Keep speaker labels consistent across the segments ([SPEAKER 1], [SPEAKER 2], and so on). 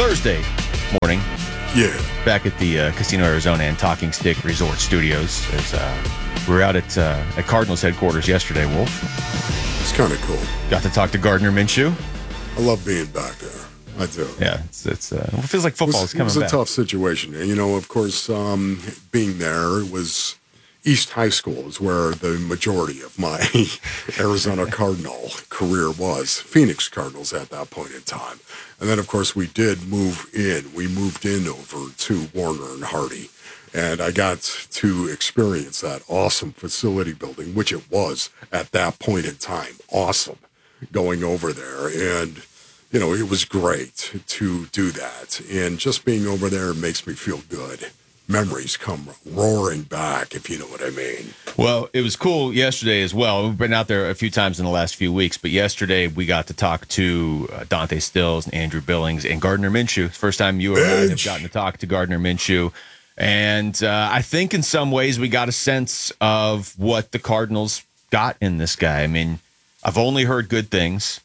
[SPEAKER 1] Thursday morning.
[SPEAKER 2] Yeah.
[SPEAKER 1] Back at the Casino Arizona and Talking Stick Resort Studios. As we were out at Cardinals headquarters yesterday, Wolf.
[SPEAKER 2] It's kind of cool.
[SPEAKER 1] Got to talk to Gardner Minshew.
[SPEAKER 2] I love being back there. I do.
[SPEAKER 1] Yeah, it feels like football is coming back.
[SPEAKER 2] It was a tough situation. And, of course, being there, it was East High School is where the majority of my Arizona Cardinal career was. Phoenix Cardinals at that point in time. And then, of course, we did move in. We moved in over to Warner and Hardy. And I got to experience that awesome facility building, which it was at that point in time. Awesome going over there. And, it was great to do that. And just being over there makes me feel good. Memories come roaring back, if you know what I mean.
[SPEAKER 1] Well, it was cool yesterday as well. We've been out there a few times in the last few weeks, but yesterday we got to talk to Dante Stills and Andrew Billings and Gardner Minshew. It's the first time you or I have gotten to talk to Gardner Minshew. And I think in some ways we got a sense of what the Cardinals got in this guy. I mean, I've only heard good things.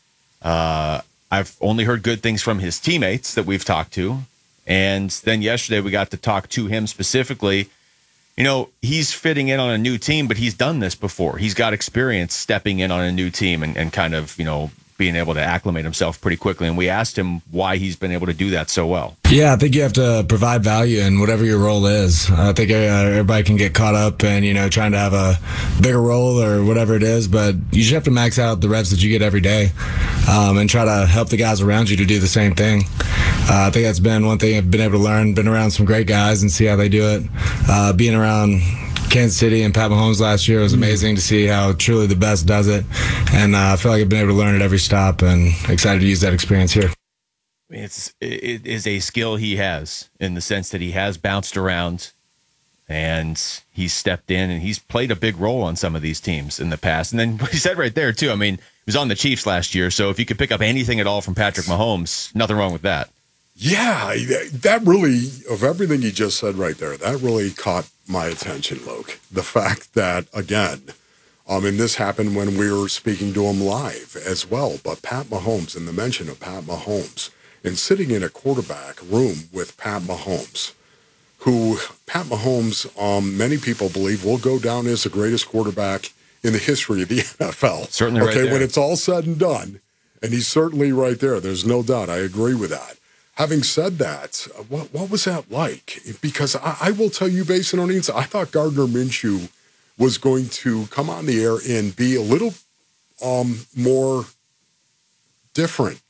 [SPEAKER 1] I've only heard good things from his teammates that we've talked to. And then yesterday we got to talk to him specifically. He's fitting in on a new team, but he's done this before. He's got experience stepping in on a new team and kind of, being able to acclimate himself pretty quickly. And we asked him why he's been able to do that so well.
[SPEAKER 3] Yeah, I think you have to provide value in whatever your role is. I think everybody can get caught up in, trying to have a bigger role or whatever it is, but you just have to max out the reps that you get every day and try to help the guys around you to do the same thing. I think that's been one thing I've been able to learn, been around some great guys and see how they do it. Being around Kansas City and Pat Mahomes last year was amazing to see how truly the best does it. And I feel like I've been able to learn at every stop and excited to use that experience here.
[SPEAKER 1] It is a skill he has in the sense that he has bounced around and he's stepped in and he's played a big role on some of these teams in the past. And then what he said right there, too, I mean, he was on the Chiefs last year. So if you could pick up anything at all from Patrick Mahomes, nothing wrong with that.
[SPEAKER 2] Yeah, that really, of everything you just said right there, that really caught my attention, Luke. The fact that, again, and this happened when we were speaking to him live as well, but Pat Mahomes and the mention of Pat Mahomes and sitting in a quarterback room with Pat Mahomes, who Pat Mahomes, many people believe will go down as the greatest quarterback in the history of the NFL.
[SPEAKER 1] Certainly right there.
[SPEAKER 2] Okay, when it's all said and done, and he's certainly right there. There's no doubt. I agree with that. Having said that, what was that like? Because I will tell you, based on audience, I thought Gardner Minshew was going to come on the air and be a little more different.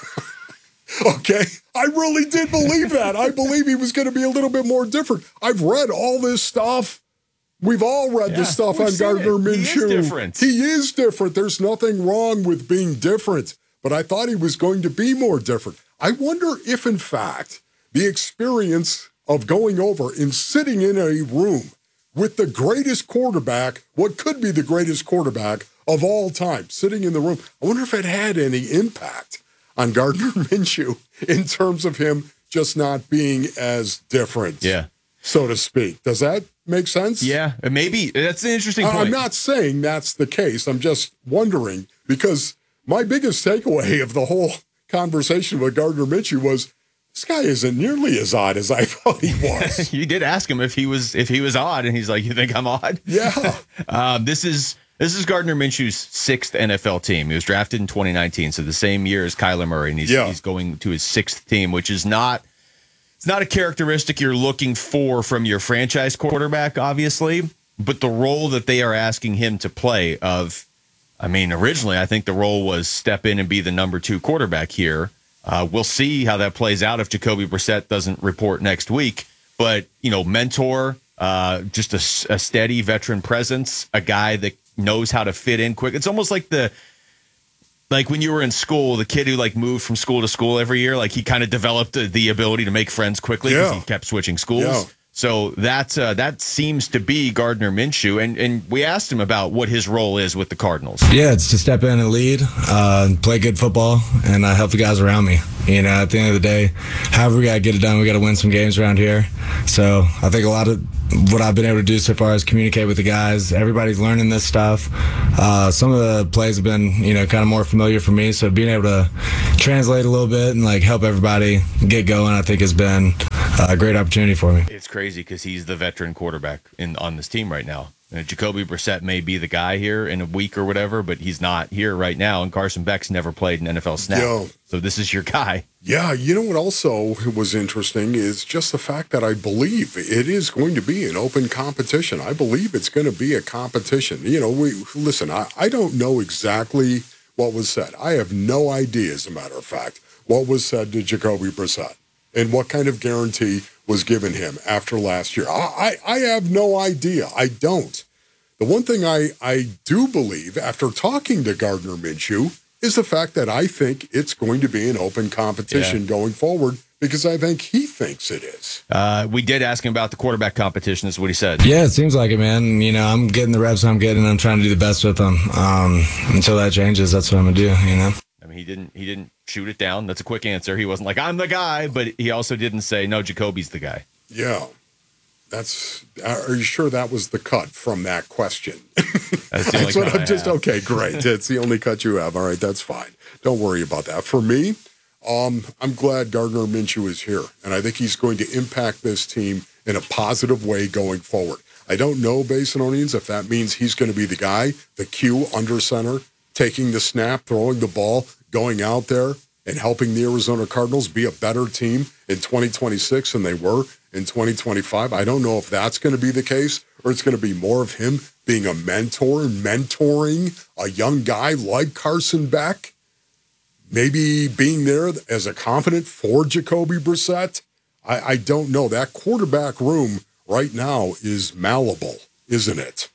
[SPEAKER 2] Okay? I really did believe that. I believe he was going to be a little bit more different. I've read all this stuff. We've all read this stuff on Gardner Minshew.
[SPEAKER 1] He is different.
[SPEAKER 2] He is different. There's nothing wrong with being different. But I thought he was going to be more different. I wonder if, in fact, the experience of going over and sitting in a room with the greatest quarterback, what could be the greatest quarterback of all time, sitting in the room, I wonder if it had any impact on Gardner Minshew in terms of him just not being as different, so to speak. Does that make sense?
[SPEAKER 1] Yeah, maybe. That's an interesting point.
[SPEAKER 2] I'm not saying that's the case. I'm just wondering because my biggest takeaway of the whole conversation with Gardner Minshew was this guy isn't nearly as odd as I thought he was.
[SPEAKER 1] You did ask him if he was odd, and he's like, "You think I'm odd?"
[SPEAKER 2] Yeah.
[SPEAKER 1] This is Gardner Minshew's sixth NFL team. He was drafted in 2019, so the same year as Kyler Murray, and he's going to his sixth team, which is not a characteristic you're looking for from your franchise quarterback, obviously, but the role that they are asking him to play originally, I think the role was step in and be the number 2 quarterback here. We'll see how that plays out if Jacoby Brissett doesn't report next week. But, mentor, just a steady veteran presence, a guy that knows how to fit in quick. It's almost like when you were in school, the kid who moved from school to school every year, he kind of developed the ability to make friends quickly because he kept switching schools.
[SPEAKER 2] Yeah.
[SPEAKER 1] So that seems to be Gardner Minshew, and we asked him about what his role is with the Cardinals.
[SPEAKER 3] Yeah, it's to step in and lead, play good football, and help the guys around me. At the end of the day, however we got to get it done, we got to win some games around here. So I think a lot of what I've been able to do so far is communicate with the guys. Everybody's learning this stuff. Some of the plays have been, kind of more familiar for me. So being able to translate a little bit and like help everybody get going, I think has been a great opportunity for me.
[SPEAKER 1] It's crazy because he's the veteran quarterback on this team right now. Jacoby Brissett may be the guy here in a week or whatever, but he's not here right now. And Carson Beck's never played an NFL snap. So this is your guy.
[SPEAKER 2] Yeah, you know what also was interesting is just the fact that I believe it is going to be an open competition. I believe it's going to be a competition. Listen, I don't know exactly what was said. I have no idea, as a matter of fact, what was said to Jacoby Brissett and what kind of guarantee was given him after last year. I have no idea. I don't. The one thing I do believe after talking to Gardner Minshew is the fact that I think it's going to be an open competition going forward because I think he thinks it is.
[SPEAKER 1] We did ask him about the quarterback competition, is what he said.
[SPEAKER 3] Yeah, it seems like it, man. I'm getting the reps I'm getting. I'm trying to do the best with them. Until that changes, that's what I'm going to do,
[SPEAKER 1] I mean, he didn't shoot it down. That's a quick answer. He wasn't like, I'm the guy, but he also didn't say, no, Jacoby's the guy.
[SPEAKER 2] Yeah. Are you sure that was the cut from that question? That's what I'm just, okay, great. It's the only cut you have. All right, that's fine. Don't worry about that. For me, I'm glad Gardner Minshew is here, and I think he's going to impact this team in a positive way going forward. I don't know, Basinonians, if that means he's going to be the guy, the Q under center, taking the snap, throwing the ball, going out there, and helping the Arizona Cardinals be a better team in 2026 than they were in 2025. I don't know if that's going to be the case or it's going to be more of him being a mentor and mentoring a young guy like Carson Beck, maybe being there as a confidant for Jacoby Brissett. I don't know. That quarterback room right now is malleable, isn't it?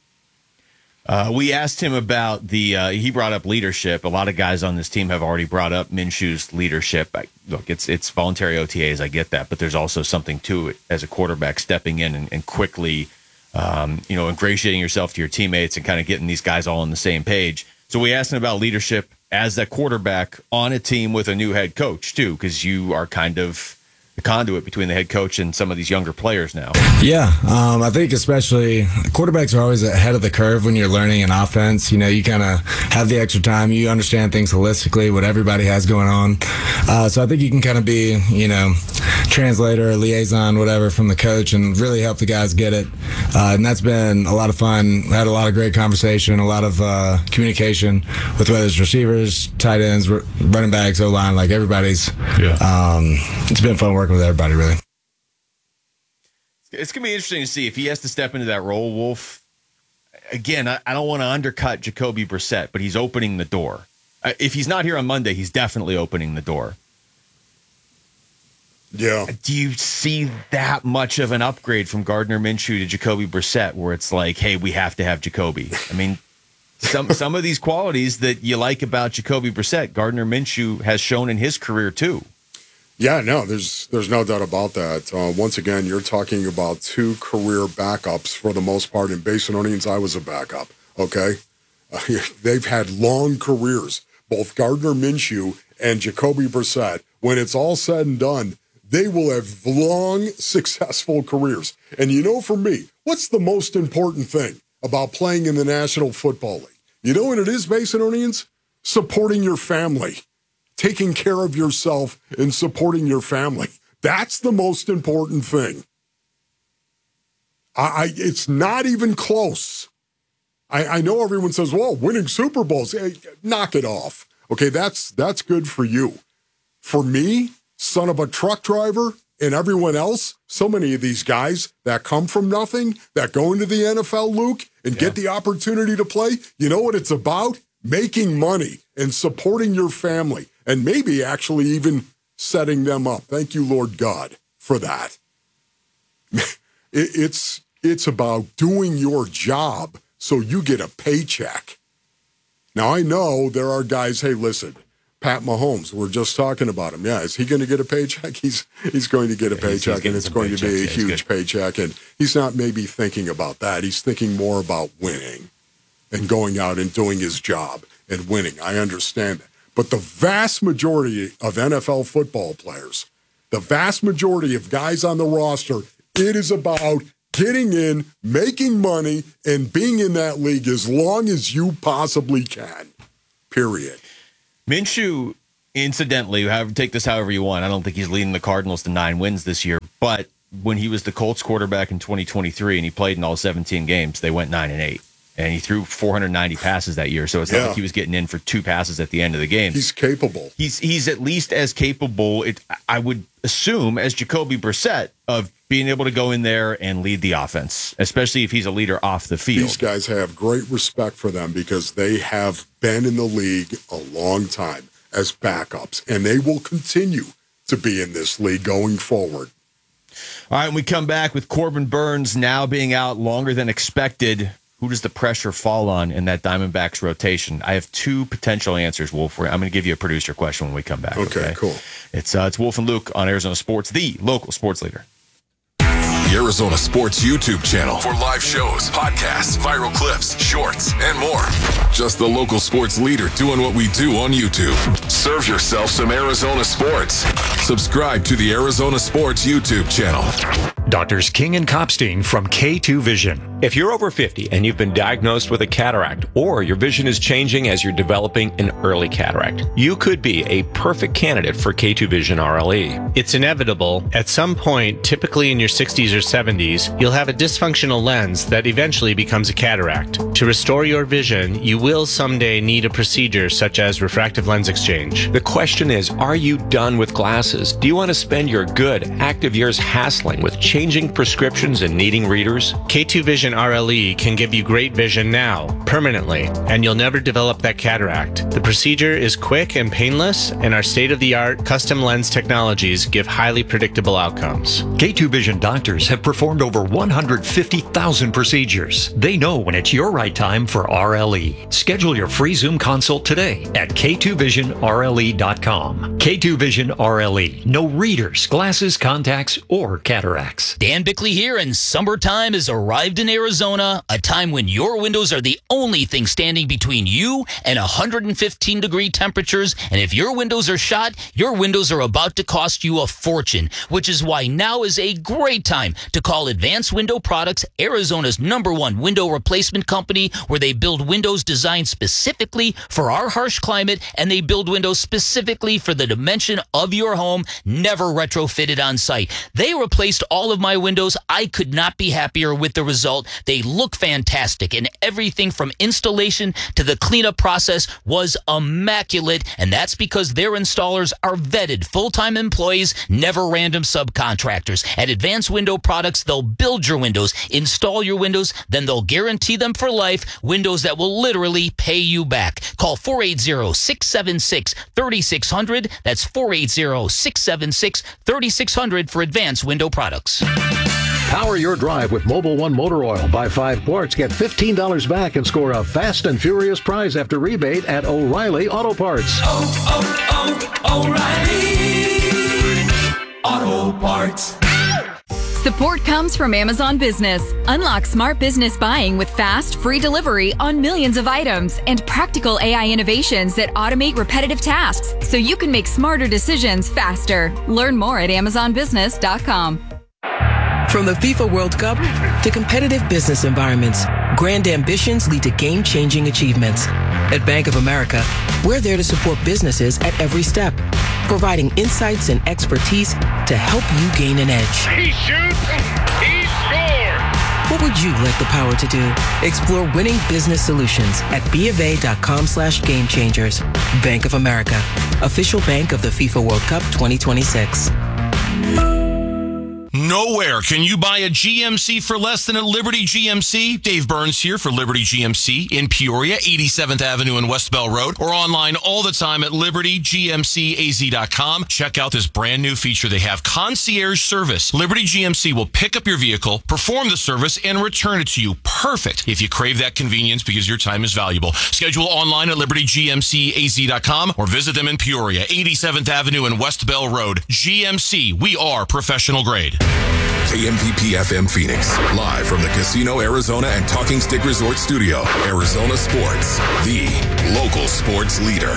[SPEAKER 1] We asked him about he brought up leadership. A lot of guys on this team have already brought up Minshew's leadership. Look, it's voluntary OTAs. I get that, but there's also something to it as a quarterback stepping in and quickly, ingratiating yourself to your teammates and kind of getting these guys all on the same page. So we asked him about leadership as that quarterback on a team with a new head coach too, because you are kind of the conduit between the head coach and some of these younger players now.
[SPEAKER 3] Yeah, I think especially quarterbacks are always ahead of the curve when you're learning an offense. You kind of have the extra time. You understand things holistically, what everybody has going on. So I think you can kind of be, translator, liaison, whatever, from the coach and really help the guys get it. And that's been a lot of fun. Had a lot of great conversation, a lot of communication with whether it's receivers, tight ends, running backs, O-line, like everybody's. Yeah. It's been fun working with everybody, really.
[SPEAKER 1] It's going to be interesting to see if he has to step into that role, Wolf. Again, I don't want to undercut Jacoby Brissett, but he's opening the door. If he's not here on Monday, he's definitely opening the door.
[SPEAKER 2] Yeah.
[SPEAKER 1] Do you see that much of an upgrade from Gardner Minshew to Jacoby Brissett where it's like, hey, we have to have Jacoby? I mean, some of these qualities that you like about Jacoby Brissett, Gardner Minshew has shown in his career too.
[SPEAKER 2] Yeah, no, there's no doubt about that. Once again, you're talking about two career backups for the most part. In Basinonians, I was a backup, okay? They've had long careers, both Gardner Minshew and Jacoby Brissett. When it's all said and done, they will have long, successful careers. And for me, what's the most important thing about playing in the National Football League? You know what it is, Basinonians? Supporting your family. Taking care of yourself and supporting your family. That's the most important thing. It's not even close. I know everyone says, well, winning Super Bowls, hey, knock it off. Okay, that's good for you. For me, son of a truck driver, and everyone else, so many of these guys that come from nothing, that go into the NFL, Luke, and get the opportunity to play, you know what it's about? Making money and supporting your family. And maybe actually even setting them up. Thank you, Lord God, for that. It's about doing your job so you get a paycheck. Now, I know there are guys, hey, listen, Pat Mahomes, we're just talking about him. Yeah, is he going to get a paycheck? He's going to get a paycheck, and it's going to be a huge paycheck. And he's not maybe thinking about that. He's thinking more about winning and going out and doing his job and winning. I understand that. But the vast majority of NFL football players, the vast majority of guys on the roster, it is about getting in, making money, and being in that league as long as you possibly can. Period.
[SPEAKER 1] Minshew, incidentally, take this however you want. I don't think he's leading the Cardinals to 9 wins this year, but when he was the Colts quarterback in 2023 and he played in all 17 games, they went 9-8. And he threw 490 passes that year, so it's not like he was getting in for 2 passes at the end of the game.
[SPEAKER 2] He's capable.
[SPEAKER 1] He's at least as capable, I would assume, as Jacoby Brissett of being able to go in there and lead the offense, especially if he's a leader off the field.
[SPEAKER 2] These guys have great respect for them because they have been in the league a long time as backups, and they will continue to be in this league going forward.
[SPEAKER 1] All right, we come back with Corbin Burns now being out longer than expected. Who does the pressure fall on in that Diamondbacks rotation? I have 2 potential answers, Wolf. I'm going to give you a producer question when we come back.
[SPEAKER 2] Okay, cool.
[SPEAKER 1] It's Wolf and Luke on Arizona Sports, the local sports leader.
[SPEAKER 4] The Arizona Sports YouTube channel for live shows, podcasts, viral clips, shorts, and more. Just the local sports leader doing what we do on YouTube. Serve yourself some Arizona sports. Subscribe to the Arizona Sports YouTube channel.
[SPEAKER 5] Doctors King and Kopstein from K2 Vision.
[SPEAKER 6] If you're over 50 and you've been diagnosed with a cataract, or your vision is changing as you're developing an early cataract, you could be a perfect candidate for K2 Vision RLE.
[SPEAKER 7] It's inevitable. At some point, typically in your 60s or 70s, you'll have a dysfunctional lens that eventually becomes a cataract. To restore your vision, you will someday need a procedure such as refractive lens exchange.
[SPEAKER 6] The question is, are you done with glasses? Do you want to spend your good, active years hassling with changing prescriptions and needing readers?
[SPEAKER 7] K2 Vision RLE can give you great vision now, permanently, and you'll never develop that cataract. The procedure is quick and painless, and our state-of-the-art custom lens technologies give highly predictable outcomes.
[SPEAKER 5] K2 Vision doctors have performed over 150,000 procedures. They know when it's your right time for RLE. Schedule your free Zoom consult today at K2VisionRLE.com. K2 Vision RLE. No readers, glasses, contacts, or cataracts.
[SPEAKER 8] Dan Bickley here, and summertime has arrived in Arizona, a time when your windows are the only thing standing between you and 115-degree temperatures. And if your windows are shot, your windows are about to cost you a fortune, which is why now is a great time to call Advanced Window Products, Arizona's #1 window replacement company, where they build windows designed specifically for our harsh climate, and they build windows specifically for the dimension of your home, never retrofitted on site. They replaced all of my windows. I could not be happier with the result. They look fantastic, and everything from installation to the cleanup process was immaculate, and that's because their installers are vetted full-time employees, never random subcontractors. At Advanced Window Products, they'll build your windows, install your windows, then they'll guarantee them for life, windows that will literally pay you back. Call 480-676-3600. That's 480-676-3600 for Advanced Window Products.
[SPEAKER 9] Power your drive with Mobil 1 motor oil. Buy 5 quarts, get $15 back, and score a fast and furious prize after rebate at O'Reilly Auto Parts.
[SPEAKER 10] O'Reilly Auto Parts.
[SPEAKER 11] Support comes from Amazon Business. Unlock smart business buying with fast, free delivery on millions of items and practical AI innovations that automate repetitive tasks so you can make smarter decisions faster. Learn more at AmazonBusiness.com.
[SPEAKER 12] From the FIFA World Cup to competitive business environments, grand ambitions lead to game-changing achievements. At Bank of America, we're there to support businesses at every step, providing insights and expertise to help you gain an edge.
[SPEAKER 13] He shoots, he scores!
[SPEAKER 12] What would you like the power to do? Explore winning business solutions at BofA.com/gamechangers. Bank of America, official bank of the FIFA World Cup 2026.
[SPEAKER 14] Nowhere can you buy a GMC for less than at Liberty GMC. Dave Burns here for Liberty GMC in Peoria, 87th Avenue and West Bell Road, or online all the time at libertygmcaz.com. Check out this brand new feature they have, concierge service. Liberty GMC will pick up your vehicle, perform the service, and return it to you. Perfect if you crave that convenience because your time is valuable. Schedule online at libertygmcaz.com or visit them in Peoria, 87th Avenue and West Bell Road. GMC, we are professional grade.
[SPEAKER 4] KMPP FM Phoenix, live from the Casino Arizona and Talking Stick Resort Studio. Arizona Sports, the local sports leader.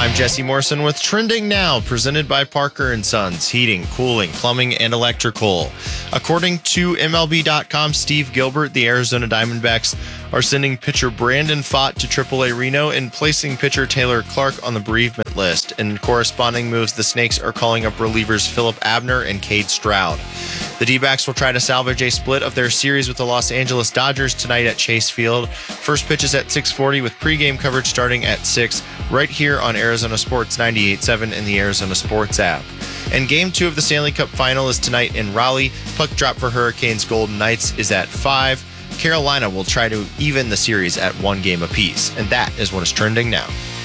[SPEAKER 15] I'm Jesse Morrison with Trending Now, presented by Parker & Sons, heating, cooling, plumbing, and electrical. According to MLB.com, Steve Gilbert, the Arizona Diamondbacks are sending pitcher Brandon Pfaadt to AAA Reno and placing pitcher Taylor Clark on the bereavement list. In corresponding moves, the Snakes are calling up relievers Philip Abner and Cade Stroud. The D-backs will try to salvage a split of their series with the Los Angeles Dodgers tonight at Chase Field. First pitch is at 6:40 with pregame coverage starting at 6 right here on Arizona Sports 98.7 and the Arizona Sports app. And Game 2 of the Stanley Cup Final is tonight in Raleigh. Puck drop for Hurricanes Golden Knights is at 5. Carolina will try to even the series at 1 game apiece. And that is what is trending now.